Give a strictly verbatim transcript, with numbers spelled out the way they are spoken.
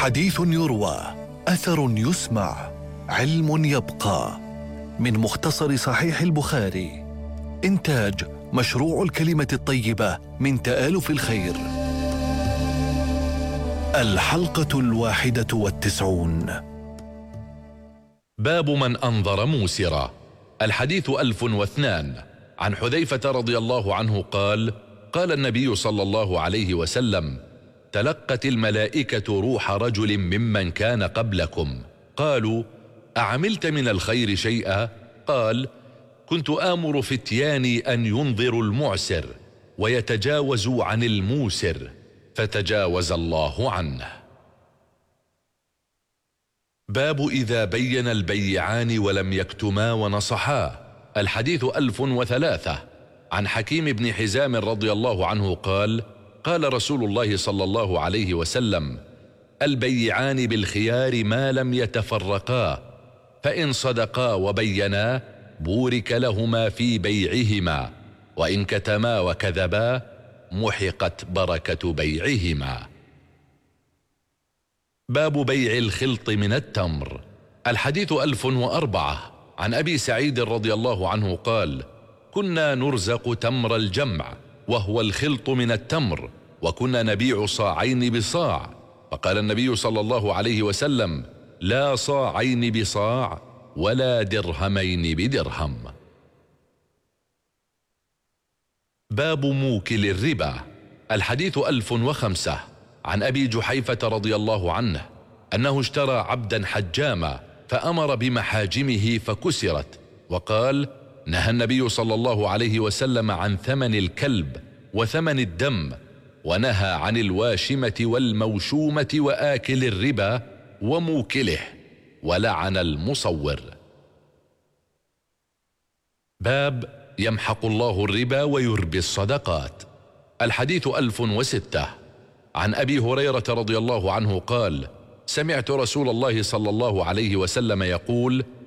حديث يروى، أثر يسمع، علم يبقى. من مختصر صحيح البخاري، إنتاج مشروع الكلمة الطيبة من تآلف الخير. الحلقة الواحدة والتسعون. باب من أنظر موسرا. الحديث ألف واثنان. عن حذيفة رضي الله عنه قال: قال النبي صلى الله عليه وسلم: تلقت الملائكة روح رجل ممن كان قبلكم. قالوا: أعملت من الخير شيئا؟ قال: كنت آمر فتياني أن ينظروا المعسر ويتجاوزوا عن الموسر، فتجاوز الله عنه. باب إذا بين البيعان ولم يكتما ونصحا. الحديث ألف وثلاثة. عن حكيم بن حزام رضي الله عنه قال: قال رسول الله صلى الله عليه وسلم: البيعان بالخيار ما لم يتفرقا، فإن صدقا وبينا بورك لهما في بيعهما، وإن كتما وكذبا محقت بركة بيعهما. باب بيع الخلط من التمر. الحديث ألف وأربعة. عن أبي سعيد رضي الله عنه قال: كنا نرزق تمر الجمع وهو الخلط من التمر، وكنا نبيع صاعين بصاع، فقال النبي صلى الله عليه وسلم: لا صاعين بصاع ولا درهمين بدرهم. باب موكل الربا. الحديث ألف وخمسة. عن أبي جحيفة رضي الله عنه أنه اشترى عبدا حجاما فأمر بمحاجمه فكسرت، وقال: نهى النبي صلى الله عليه وسلم عن ثمن الكلب وثمن الدم، ونهى عن الواشمة والموشومة وآكل الربا وموكله، ولعن المصور. باب يمحق الله الربا ويربي الصدقات. الحديث ألف وستة. عن أبي هريرة رضي الله عنه قال: سمعت رسول الله صلى الله عليه وسلم يقول: